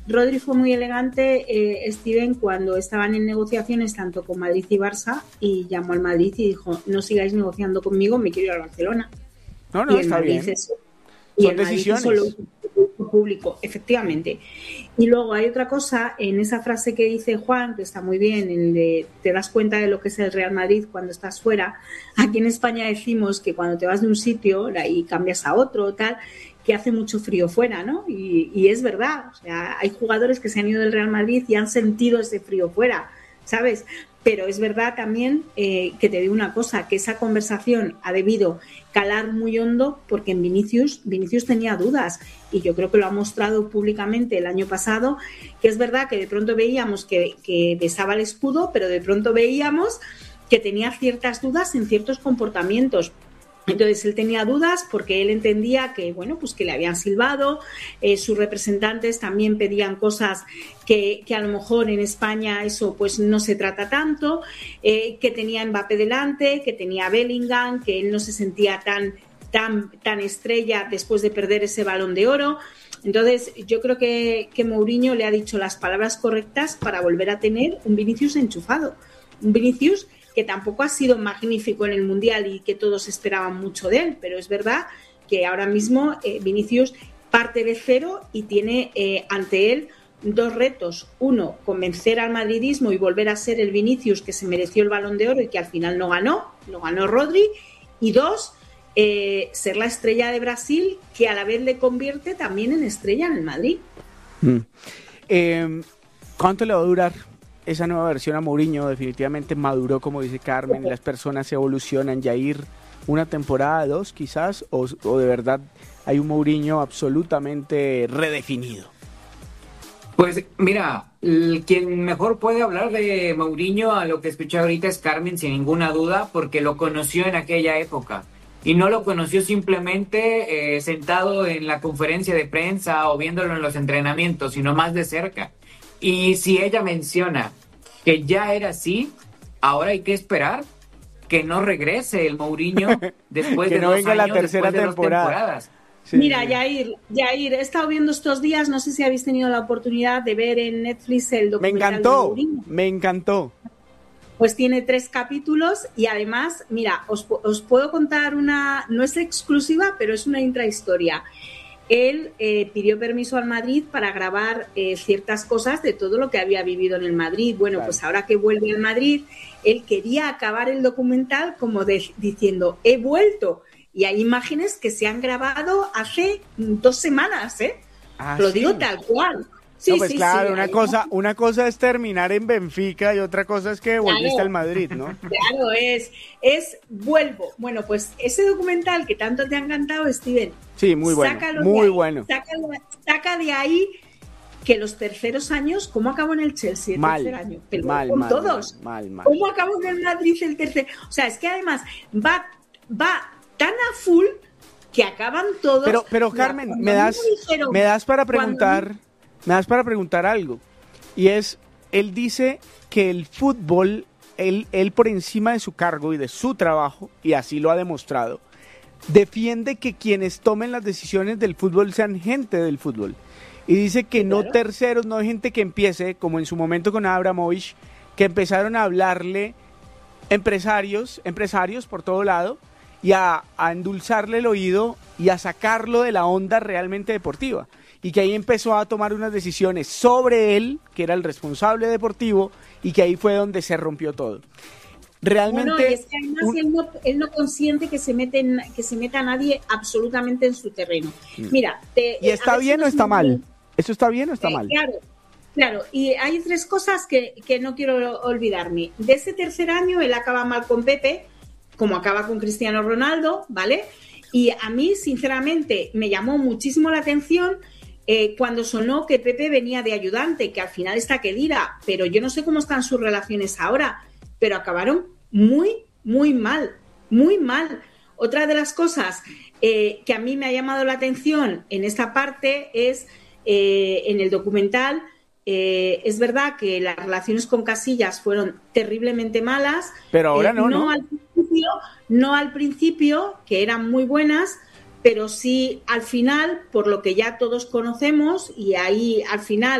Rodri fue muy elegante, Steven, cuando estaban en negociaciones tanto con Madrid y Barça, y llamó al Madrid y dijo, no sigáis negociando conmigo, me quiero ir al Barcelona. No, Y el está Madrid bien. eso, y Son el Madrid decisiones. eso lo hizo público, efectivamente. Y luego hay otra cosa en esa frase que dice Juan, que está muy bien, el de te das cuenta de lo que es el Real Madrid cuando estás fuera. Aquí en España decimos que cuando te vas de un sitio y cambias a otro, tal, que hace mucho frío fuera, ¿no? Y es verdad, o sea, hay jugadores que se han ido del Real Madrid y han sentido ese frío fuera, ¿sabes? Pero es verdad también que te digo una cosa, que esa conversación ha debido calar muy hondo porque en Vinicius tenía dudas, y yo creo que lo ha mostrado públicamente el año pasado, que es verdad que de pronto veíamos que besaba el escudo, pero de pronto veíamos que tenía ciertas dudas en ciertos comportamientos. Entonces él tenía dudas porque él entendía que, bueno, pues que le habían silbado, sus representantes también pedían cosas que a lo mejor en España eso pues no se trata tanto, que tenía Mbappé delante, que tenía Bellingham, que él no se sentía tan estrella después de perder ese Balón de Oro. Entonces yo creo que Mourinho le ha dicho las palabras correctas para volver a tener un Vinicius enchufado, un Vinicius que tampoco ha sido magnífico en el Mundial y que todos esperaban mucho de él, pero es verdad que ahora mismo Vinicius parte de cero y tiene ante él dos retos. Uno, convencer al madridismo y volver a ser el Vinicius que se mereció el Balón de Oro y que al final no ganó, lo ganó Rodri. Y dos, ser la estrella de Brasil, que a la vez le convierte también en estrella en el Madrid. ¿Cuánto le va a durar esa nueva versión a Mourinho? Definitivamente maduró, como dice Carmen, las personas evolucionan. Jair, una temporada, dos quizás, o de verdad hay un Mourinho absolutamente redefinido. Pues mira, quien mejor puede hablar de Mourinho a lo que escuché ahorita es Carmen, sin ninguna duda, porque lo conoció en aquella época. Y no lo conoció simplemente sentado en la conferencia de prensa o viéndolo en los entrenamientos, sino más de cerca. Y si ella menciona que ya era así, ahora hay que esperar que no regrese el Mourinho después que de no 2 venga años, la tercera después de 2 temporadas. Sí. Mira, Jair, he estado viendo estos días, no sé si habéis tenido la oportunidad de ver en Netflix el documental de Mourinho. Me encantó. Pues tiene 3 capítulos y además, mira, os puedo contar una, no es exclusiva, pero es una intrahistoria. Él pidió permiso al Madrid para grabar ciertas cosas de todo lo que había vivido en el Madrid. Bueno, claro. Pues ahora que vuelve al Madrid, él quería acabar el documental como diciendo, he vuelto. Y hay imágenes que se han grabado hace 2 semanas, ¿eh? Lo ¿sí? digo tal cual. Sí, no, pues sí, claro, sí, una cosa es terminar en Benfica y otra cosa es que volviste al Madrid, ¿no? Claro, es vuelvo. Bueno, pues ese documental que tanto te ha encantado, Steven. Sí, muy bueno, muy bueno. Saca de ahí que los terceros años, ¿cómo acabó en el Chelsea el tercer año? Pero con todos. Mal. ¿Cómo acabó en el Madrid el tercer? O sea, es que además va tan a full que acaban todos. Pero Carmen, me das para preguntar algo. Y es, él dice que el fútbol, él por encima de su cargo y de su trabajo, y así lo ha demostrado, defiende que quienes tomen las decisiones del fútbol sean gente del fútbol. Y dice que no terceros, no gente que empiece, como en su momento con Abramovich, que empezaron a hablarle empresarios por todo lado, y a endulzarle el oído y a sacarlo de la onda realmente deportiva. Y que ahí empezó a tomar unas decisiones sobre él, que era el responsable deportivo, y que ahí fue donde se rompió todo. Realmente... y es que además él no consiente que se meta a nadie absolutamente en su terreno. Mira... ¿Y está bien o está mal? ¿Eso está bien o está mal? Claro, y hay 3 cosas que no quiero olvidarme. De ese tercer año, él acaba mal con Pepe, como acaba con Cristiano Ronaldo, ¿vale? Y a mí, sinceramente, me llamó muchísimo la atención cuando sonó que Pepe venía de ayudante, que al final está Khedira, pero yo no sé cómo están sus relaciones ahora, pero acabaron muy, muy mal, muy mal. Otra de las cosas que a mí me ha llamado la atención en esta parte es, en el documental, es verdad que las relaciones con Casillas fueron terriblemente malas, pero ahora no. No al principio, que eran muy buenas, pero sí al final, por lo que ya todos conocemos, y ahí al final